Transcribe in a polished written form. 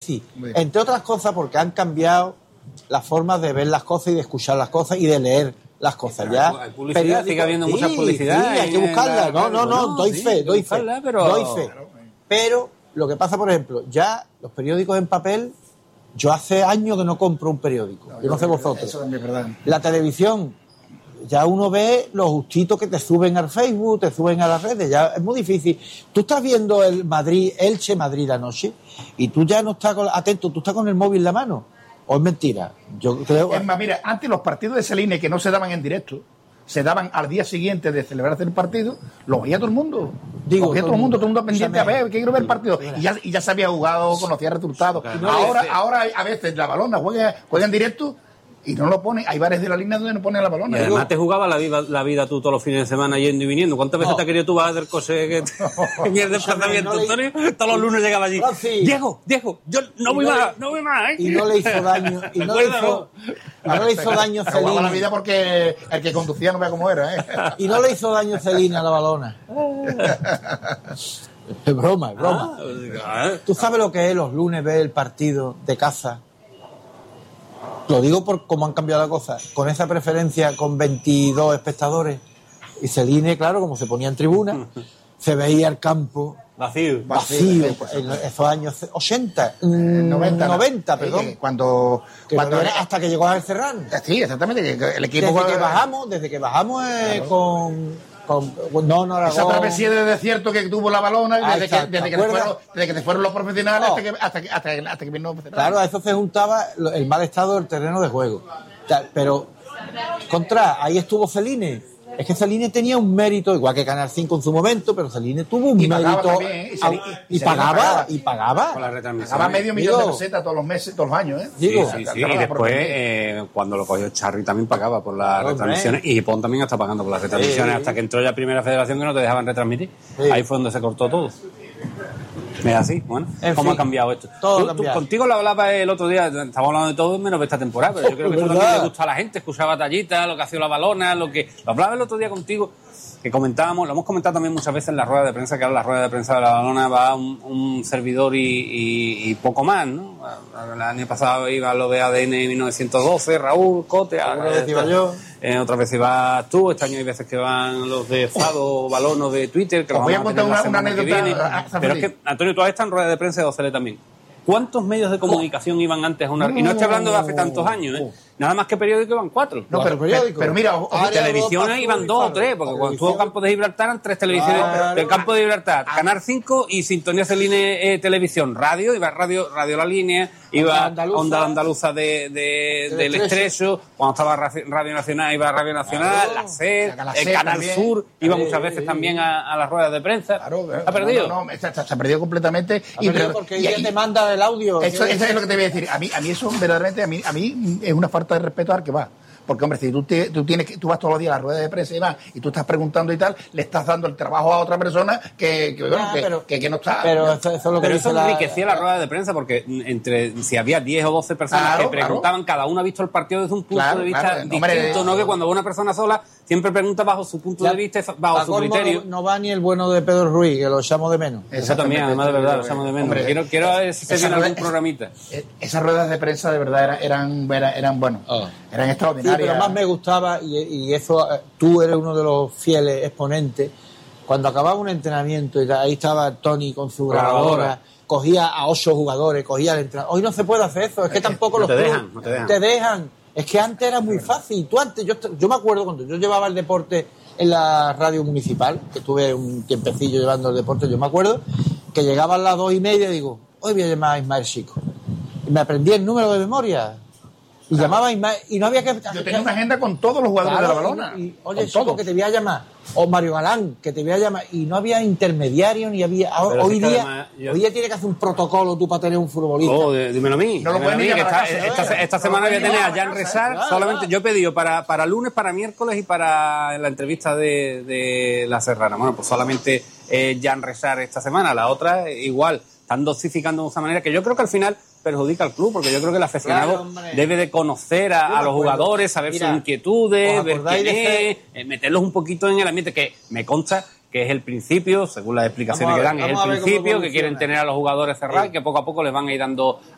difícil. Entre otras cosas porque han cambiado las formas de ver las cosas y de escuchar las cosas y de leer las cosas. Ya hay publicidad, sigue habiendo mucha publicidad. Sí, hay que buscarla. No, doy fe. Pero lo que pasa, por ejemplo, ya los periódicos en papel, yo hace años que no compro un periódico. Yo no sé vosotros. Eso también es verdad. La televisión, ya uno ve los justitos que te suben al Facebook, te suben a las redes, ya es muy difícil. Tú estás viendo el Elche-Madrid anoche y tú ya no estás atento, tú estás con el móvil en la mano. ¿O es mentira? Yo creo... Es más, mira, antes los partidos de Celine que no se daban en directo, se daban al día siguiente de celebrarse el partido, lo veía todo el mundo. Todo el mundo pendiente a ver, que quiero ver el partido. Y ya se había jugado, conocía resultados. Ahora a veces la balona juega en directo y no lo pone. Hay bares de la línea donde no pone la balona. Y además te jugaba la vida tú todos los fines de semana yendo y viniendo. ¿Cuántas veces te ha querido tú bajar del coche en el desplazamiento, Antonio? Todos los lunes llegaba allí. Sí. Diego, yo no voy más, ¿eh? Y no le hizo daño. Y no le hizo daño Celina. la Celina. vida porque el que conducía no vea cómo era, ¿eh? Y no le hizo daño Celina a la balona. Es broma. ¿Tú sabes lo que es los lunes ver el partido de casa? Lo digo por cómo han cambiado las cosas. Con esa preferencia con 22 espectadores. Y Celine, claro, como se ponía en tribuna, se veía el campo vacío. En esos años 80, 90, perdón. Cuando hasta que llegó a Serrano. Sí, exactamente. El equipo desde que bajamos con esa travesía de desierto que tuvo la balona desde que se fueron los profesionales hasta que vino. Claro, a eso se juntaba el mal estado del terreno de juego. Pero ahí estuvo Celine. Es que Celine tenía un mérito, igual que Canal 5 en su momento, pero Celine tuvo un mérito. Y pagaba. Con la retransmisión. Pagaba $500,000 de pesetas todos los meses, todos los años, ¿eh? Sí. Y después, cuando lo cogió Charri también pagaba por las retransmisiones. Y Pon también está pagando por las retransmisiones hasta que entró ya Primera Federación que no te dejaban retransmitir. Ahí fue donde se cortó todo. Es así, bueno, ¿cómo ha cambiado esto? Contigo lo hablaba el otro día, estamos hablando de todo menos de esta temporada, pero yo creo que esto también le gusta a la gente, escuchar batallitas, lo que ha sido la balona, lo hablaba el otro día contigo, que comentábamos, lo hemos comentado también muchas veces en la rueda de prensa, que ahora la rueda de prensa de la balona va un servidor y poco más, ¿no? El año pasado iba lo de ADN 1912, Raúl, Cote, otras veces ibas tú, este año hay veces que van los de Fado, Balonos de Twitter, que os voy a contar una anécdota. Pero es que, Antonio, tú has estado en rueda de prensa de Ocele también. ¿Cuántos medios de comunicación iban antes a una... Y no estoy hablando de hace tantos años, ¿eh? Nada más que periódicos iban 4. No, pero mira... televisiones iban 2 o 3, porque cuando estuvo Campo de Gibraltar eran 3 televisiones del Campo de Gibraltar. Canal 5 y Sintonía Celine Televisión. Radio, iba Radio La Línea, iba Onda Andaluza del Estrecho, cuando estaba Radio Nacional iba Radio Nacional, la SER, el Canal Sur, iba muchas veces también a las ruedas de prensa. ¿Ha perdido? No, se ha perdido completamente. Porque ya te manda el audio. Eso es lo que te voy a decir. A mí eso verdaderamente, a mí es una falta de respeto al que va. Porque, hombre, si tú vas todos los días a la rueda de prensa y tú estás preguntando y tal, le estás dando el trabajo a otra persona que no está. Pero eso enriquecía la rueda de prensa, porque si había 10 o 12 personas que preguntaban, cada uno ha visto el partido desde un punto de vista distinto, no que cuando va una persona sola siempre pregunta bajo su punto de vista, bajo su criterio. No va ni el bueno de Pedro Ruiz, que lo echamos de menos. Eso también, además de verdad, lo echamos de menos. Hombre, quiero ver si se viene algún programita. Esas ruedas de prensa de verdad eran buenos, eran extraordinarias. Sí, pero más me gustaba, y eso tú eres uno de los fieles exponentes, cuando acababa un entrenamiento y ahí estaba Tony con su grabadora, cogía a 8 jugadores, cogía al entrenador. Hoy no se puede hacer eso, es que tampoco no te dejan. Es que antes era muy fácil. Yo me acuerdo cuando yo llevaba el deporte en la radio municipal, que estuve un tiempecillo llevando el deporte, yo me acuerdo que llegaban las 2:30 y digo, hoy voy a llamar a Ismael Chico. Y me aprendí el número de memoria. Y llamaba a Ismael, y no había que... Yo tenía una agenda con todos los jugadores de la balona. Oye, Chico, que te voy a llamar. O Mario Galán, que te voy a llamar. Y no había intermediario, ni había... Hoy día tiene que hacer un protocolo tú para tener un futbolista. Dímelo a mí. No lo puedes ni esta semana voy a tener a Jan Resar. Solamente yo he pedido para lunes, para miércoles y para la entrevista de La Serrana. Bueno, pues solamente Jan Resar esta semana. La otra, igual, están dosificando de esa manera que yo creo que al final perjudica al club, porque yo creo que el aficionado debe de conocer a los jugadores, saber sus inquietudes, ver quién es, meterlos un poquito en el ambiente, que me consta que es el principio, según las explicaciones que dan, es el principio, que quieren tener a los jugadores cerrados y que poco a poco les van a ir dando